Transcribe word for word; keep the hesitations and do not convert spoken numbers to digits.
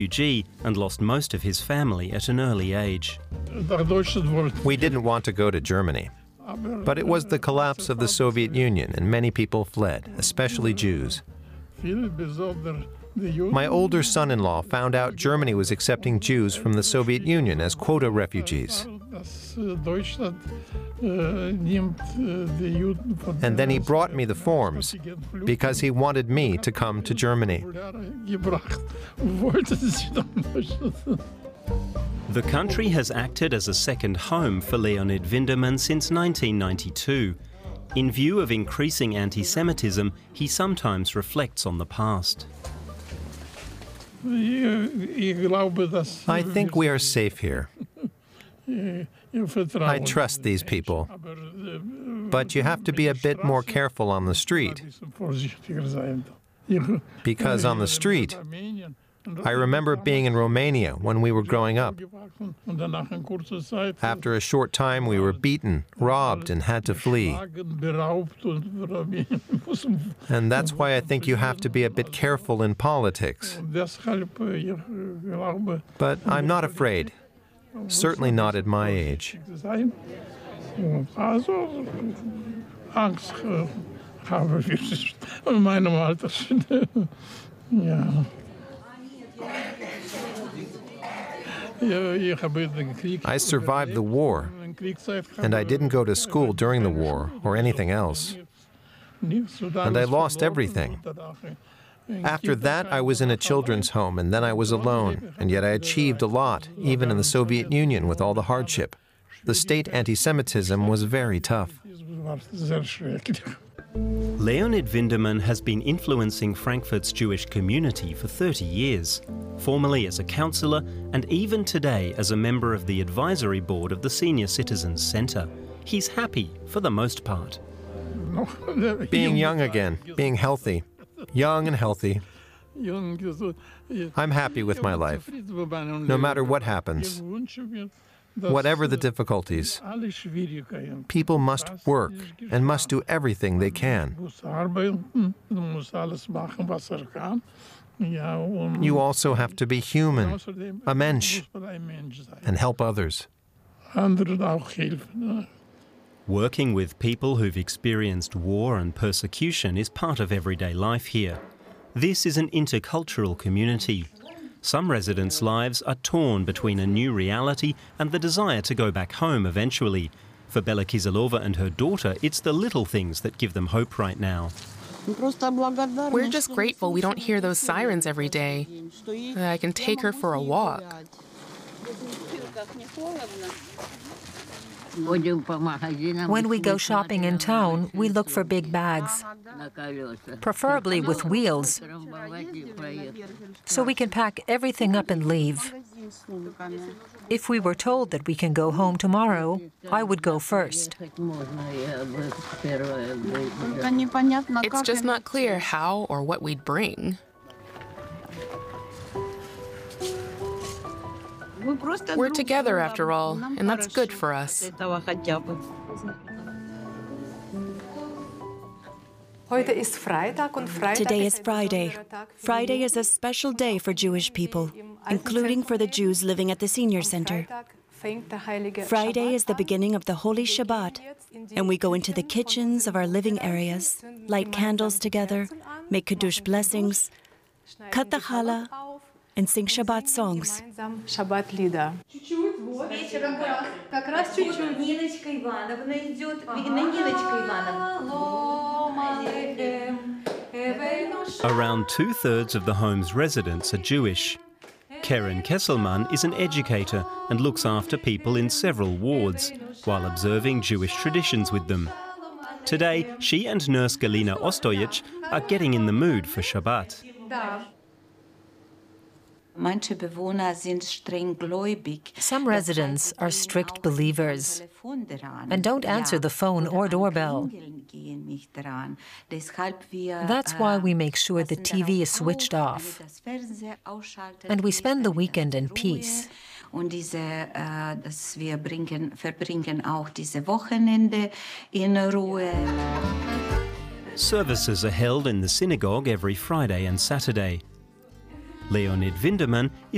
refugee and lost most of his family at an early age. We didn't want to go to Germany, but it was the collapse of the Soviet Union and many people fled, especially Jews. My older son-in-law found out Germany was accepting Jews from the Soviet Union as quota refugees. And then he brought me the forms because he wanted me to come to Germany. The country has acted as a second home for Leonid Vinderman since nineteen ninety-two. In view of increasing anti-Semitism, he sometimes reflects on the past. I think we are safe here. I trust these people. But you have to be a bit more careful on the street. Because on the street, I remember being in Romania when we were growing up. After a short time, we were beaten, robbed, and had to flee. And that's why I think you have to be a bit careful in politics. But I'm not afraid. Certainly not at my age. I survived the war, and I didn't go to school during the war or anything else. And I lost everything. After that, I was in a children's home, and then I was alone, and yet I achieved a lot, even in the Soviet Union with all the hardship. The state anti-Semitism was very tough. Leonid Vinderman has been influencing Frankfurt's Jewish community for thirty years, formerly as a councillor and even today as a member of the advisory board of the Senior Citizens Centre. He's happy for the most part. Being young again, being healthy. Young and healthy. I'm happy with my life, no matter what happens. Whatever the difficulties, people must work and must do everything they can. You also have to be human, a mensch, and help others. Working with people who've experienced war and persecution is part of everyday life here. This is an intercultural community. Some residents' lives are torn between a new reality and the desire to go back home eventually. For Bella Kizilova and her daughter, it's the little things that give them hope right now. We're just grateful we don't hear those sirens every day. I can take her for a walk. When we go shopping in town, we look for big bags, preferably with wheels, so we can pack everything up and leave. If we were told that we can go home tomorrow, I would go first. It's just not clear how or what we'd bring. We're together after all, and that's good for us. Today is Friday. Friday is a special day for Jewish people, including for the Jews living at the Senior Center. Friday is the beginning of the Holy Shabbat, and we go into the kitchens of our living areas, light candles together, make Kiddush blessings, cut the challah, and sing Shabbat songs. Around two-thirds of the home's residents are Jewish. Keren Kesselman is an educator and looks after people in several wards while observing Jewish traditions with them. Today, she and nurse Galina Ostojic are getting in the mood for Shabbat. Some residents are strict believers and don't answer the phone or doorbell. That's why we make sure the T V is switched off, and we spend the weekend in peace. Services are held in the synagogue every Friday and Saturday. Leonid Vinderman is